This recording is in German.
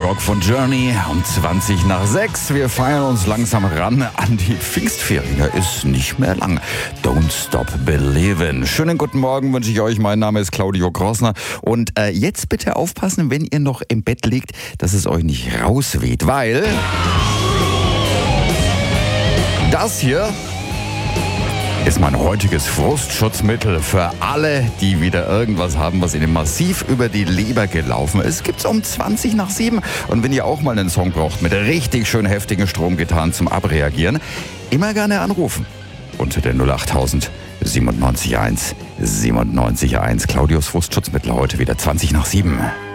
Gogh von Journey um 20 nach 6. Wir feiern uns langsam ran an die Pfingstferien. Ja, ist nicht mehr lang. Don't stop believin'. Schönen guten Morgen wünsche ich euch. Mein Name ist Claudio Grossner. Und jetzt bitte aufpassen, wenn ihr noch im Bett liegt, dass es euch nicht rausweht, weil das hier ist mein heutiges Frustschutzmittel für alle, die wieder irgendwas haben, was ihnen massiv über die Leber gelaufen ist. Gibt's um 20 nach 7. Und wenn ihr auch mal einen Song braucht mit richtig schön heftigen Stromgitarren zum Abreagieren, immer gerne anrufen. Unter der 08000 97 1 97 1. Claudios Frustschutzmittel heute wieder 20 nach 7.